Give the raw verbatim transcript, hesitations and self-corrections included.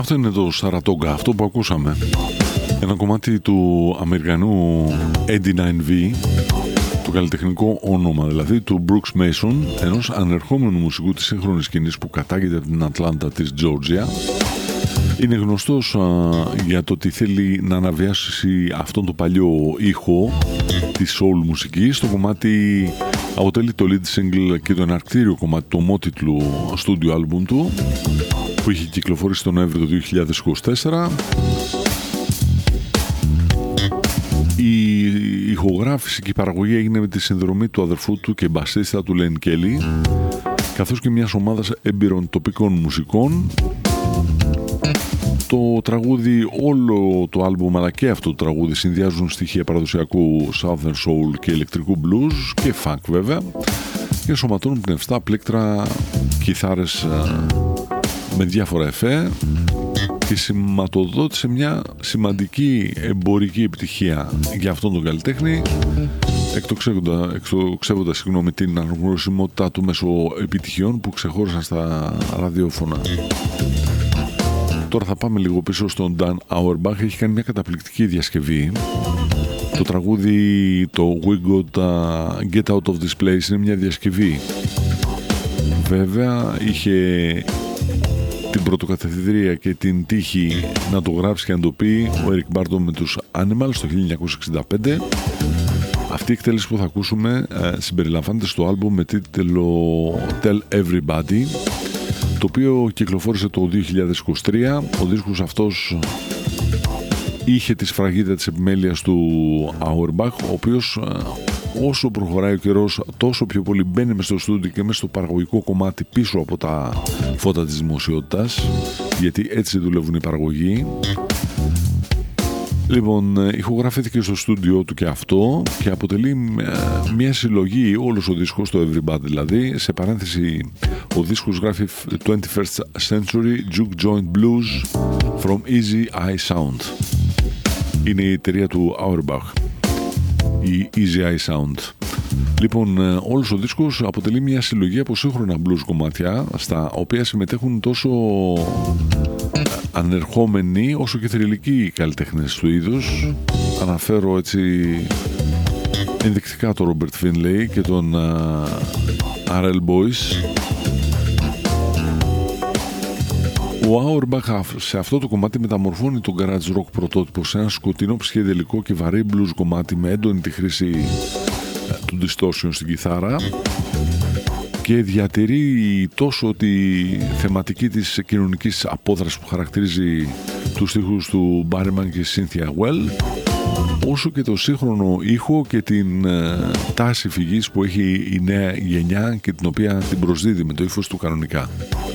Αυτό είναι το Saratoga, αυτό που ακούσαμε. Ένα κομμάτι του Αμερικανού έιντι νάιν βι, το καλλιτεχνικό όνομα δηλαδή του Brooks Mason, ενός ανερχόμενου μουσικού της σύγχρονης σκηνής που κατάγεται από την Ατλάντα της Τζόρτζια. Είναι γνωστός α, για το ότι θέλει να αναβιάσει αυτόν τον παλιό ήχο της soul μουσικής. Το κομμάτι αποτελεί το lead single και το εναρκτήριο κομμάτι του ομότιτλου studio album του, που είχε κυκλοφορήσει τον Νοέμβριο του δύο χιλιάδες είκοσι τέσσερα. Η ηχογράφηση και η παραγωγή έγινε με τη συνδρομή του αδερφού του και μπασίστα του Λεν Κέλι, καθώς και μιας ομάδας έμπειρων τοπικών μουσικών. Το τραγούδι, όλο το άλμπουμ αλλά και αυτό το τραγούδι συνδυάζουν στοιχεία παραδοσιακού Southern Soul και ηλεκτρικού blues και funk βέβαια, και ενσωματώνουν πνευστά πλήκτρα, κιθάρες με διάφορα εφέ, και σηματοδότησε μια σημαντική εμπορική επιτυχία για αυτόν τον καλλιτέχνη, εκτοξεύοντας συγγνώμη, την αναγνωρισιμότητά του μέσω επιτυχιών που ξεχώρισαν στα ραδιόφωνα. Τώρα θα πάμε λίγο πίσω στον Dan Auerbach. Έχει κάνει μια καταπληκτική διασκευή. Το τραγούδι, το We Got uh, Get Out of This Place, είναι μια διασκευή. Βέβαια είχε την πρωτοκαθεδρία και την τύχη να το γράψει και να το πει ο Eric Burdon με τους Animals το χίλια εννιακόσια εξήντα πέντε. Αυτή η εκτέλεση που θα ακούσουμε ε, συμπεριλαμβάνεται στο άλμπουμ με τίτλο Tell Everybody, το οποίο κυκλοφόρησε το δύο χιλιάδες είκοσι τρία. Ο δίσκος αυτός είχε τη σφραγίδα της επιμέλειας του Auerbach, ο οποίος όσο προχωράει ο καιρός τόσο πιο πολύ μπαίνει μες στο στούντιο και μες στο παραγωγικό κομμάτι πίσω από τα φώτα της δημοσιότητας, γιατί έτσι δουλεύουν οι παραγωγοί. Λοιπόν, ηχογραφήθηκε στο στούντιο του και αυτό και αποτελεί μια συλλογή, όλος ο δίσκος, το Everybody δηλαδή. Σε παρένθεση, ο δίσκος γράφει twenty-first Century Juke Joint Blues from Easy Eye Sound. Είναι η εταιρεία του Auerbach, η Easy Eye Sound. Λοιπόν, όλος ο δίσκος αποτελεί μια συλλογή από σύγχρονα blues κομμάτια, στα οποία συμμετέχουν τόσο ανερχόμενοι όσο και θρυλικοί καλλιτέχνες του είδους. Αναφέρω έτσι ενδεικτικά τον Robert Finlay και τον uh, αρ ελ Boys. Ο Auerbach σε αυτό το κομμάτι μεταμορφώνει τον garage rock πρωτότυπο σε ένα σκοτεινό ψυχεδελικό και βαρύ blues κομμάτι με έντονη τη χρήση του distortion στην κιθάρα, και διατηρεί τόσο τη θεματική της κοινωνικής απόδρασης που χαρακτηρίζει τους στίχους του Barryman και Cynthia Well, όσο και το σύγχρονο ήχο και την ε, τάση φυγής που έχει η νέα γενιά και την οποία την προσδίδει με το ύφος του κανονικά.